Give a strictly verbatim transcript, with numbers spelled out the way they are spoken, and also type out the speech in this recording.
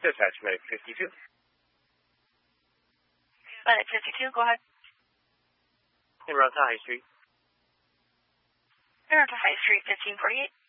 Dispatch, Medic fifty-two. Medic fifty-two, go ahead. En route to High Street. En route to High Street, fifteen forty-eight.